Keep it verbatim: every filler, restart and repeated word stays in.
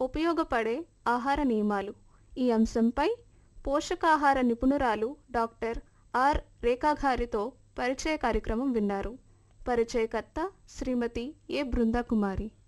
ఉపయోగపడే ఆహార నియమాలు ఈ అంశంపై పోషకాహార నిపుణురాలు డాక్టర్ ఆర్ రేఖా గారితో పరిచయ కార్యక్రమం విన్నారు. పరిచయకర్త శ్రీమతి ఏ బృందాకుమారి.